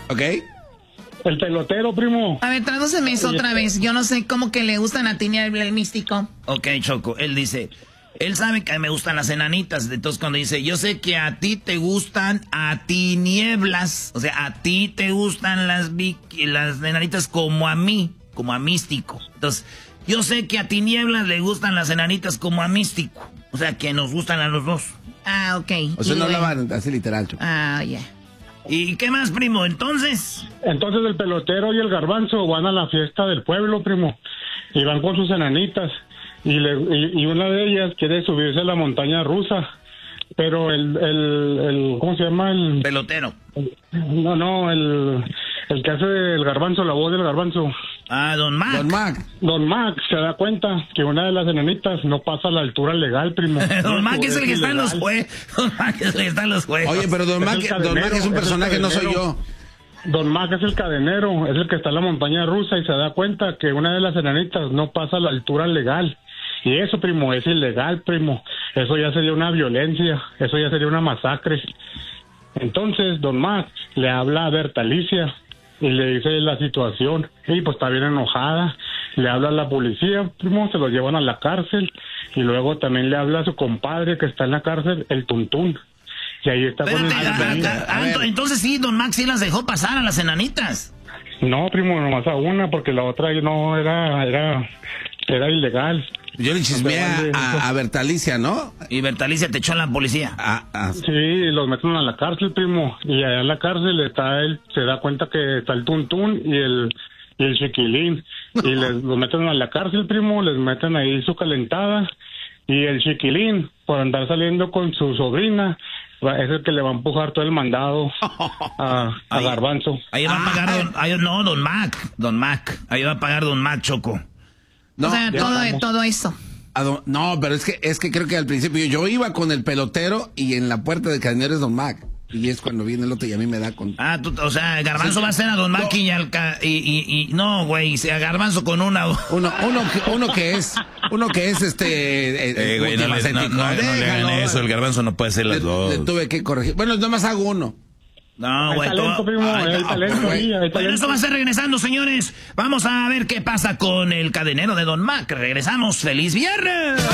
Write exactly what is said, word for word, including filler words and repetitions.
¿Ok? El pelotero, primo. A ver, tradúceme eso otra vez. Yo no sé cómo que le gustan a Tiniebla el místico. Ok, Choco, él dice, él sabe que me gustan las enanitas. Entonces cuando dice, yo sé que a ti te gustan a Tinieblas. O sea, a ti te gustan las, las enanitas como a mí, como a místico. Entonces, yo sé que a Tinieblas le gustan las enanitas como a místico. O sea, que nos gustan a los dos. Ah, ok. O sea, y no bueno. hablaban así literal, Choco. Ah, ya. Yeah. ¿Y qué más, primo? Entonces... Entonces el pelotero y el garbanzo van a la fiesta del pueblo, primo, y van con sus enanitas, y, le, y, y una de ellas quiere subirse a la montaña rusa, pero el, el, el ¿cómo se llama? El pelotero. El, no, no, el, el que hace el garbanzo, la voz del garbanzo. Ah, Don Mac. Don Mac. Don Mac se da cuenta que una de las enanitas no pasa a la altura legal, primo. Don Mac es el que está en los juegos. Don Mac es el que está en los juegos. Oye, pero Don Mac, Don Mac es un personaje, no soy yo. Don Mac es el cadenero, es el que está en la montaña rusa y se da cuenta que una de las enanitas no pasa a la altura legal. Y eso, primo, es ilegal, primo. Eso ya sería una violencia, eso ya sería una masacre. Entonces, Don Mac le habla a Berta Alicia y le dice la situación. Y pues está bien enojada. Le habla a la policía, primo, se lo llevan a la cárcel. Y luego también le habla a su compadre que está en la cárcel, el Tuntún. Y ahí está. Espérate, con el... a, a, a, a, entonces sí, Don Max sí las dejó pasar a las enanitas. No, primo, nomás a una, porque la otra no era, era, era ilegal. Yo le chismeé a, a Bertalicia, ¿no? Y Bertalicia te echó a la policía. Ah, ah. Sí, los meten a la cárcel, primo. Y allá en la cárcel está él, se da cuenta que está el Tuntún y el, y el Chiquilín. Y les, los meten a la cárcel, primo, les meten ahí su calentada. Y el Chiquilín, por andar saliendo con su sobrina, es el que le va a empujar todo el mandado a, a ahí, Garbanzo. Ahí va a pagar don, ahí, no, Don Mac, Don Mac, ahí va a pagar Don Mac, Choco. No, o sea, todo, todo eso. Don, no, pero es que es que creo que al principio yo iba con el pelotero y en la puerta de cadenero es Don Mac. Y es cuando viene el otro y a mí me da con... Ah, tú, o sea, Garbanzo sí. Va a ser a Don Mac no. y, al ca... y, y, y no, güey, sea Garbanzo con una... Uno, uno, que, uno que es, uno que es este... Eh, güey, no, le, no, no, no le hagan eso, el Garbanzo no puede ser las le, dos. Le tuve que corregir. Bueno, nomás hago uno. No, güey, todo... Bueno, eso va a ser regresando, señores. Vamos a ver qué pasa con el cadenero de Don Mac. Regresamos. ¡Feliz viernes!